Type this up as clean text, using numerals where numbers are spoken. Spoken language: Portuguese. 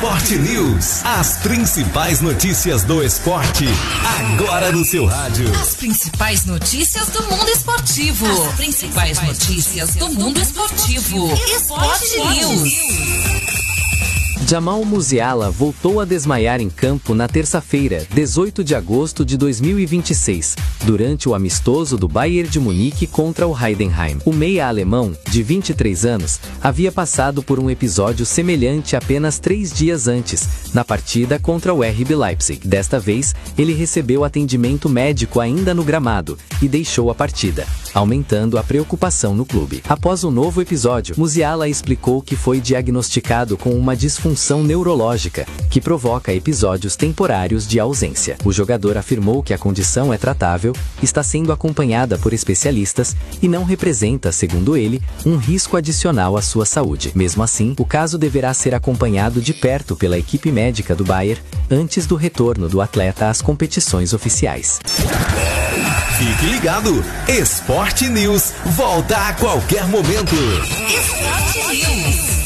Esporte News. As principais notícias do esporte, agora no seu rádio. As principais notícias do mundo esportivo. As principais notícias do mundo esportivo. Esporte News. Jamal Musiala voltou a desmaiar em campo na terça-feira, 18 de agosto de 2026, durante o amistoso do Bayern de Munique contra o Heidenheim. O meia alemão, de 23 anos, havia passado por um episódio semelhante apenas 3 dias antes, na partida contra o RB Leipzig. Desta vez, ele recebeu atendimento médico ainda no gramado e deixou a partida, aumentando a preocupação no clube. Após o novo episódio, Musiala explicou que foi diagnosticado com uma disfunção neurológica, que provoca episódios temporários de ausência. O jogador afirmou que a condição é tratável, está sendo acompanhada por especialistas e não representa, segundo ele, um risco adicional à sua saúde. Mesmo assim, o caso deverá ser acompanhado de perto pela equipe médica do Bayern antes do retorno do atleta às competições oficiais. Fique ligado, Esporte News volta a qualquer momento. Esporte News.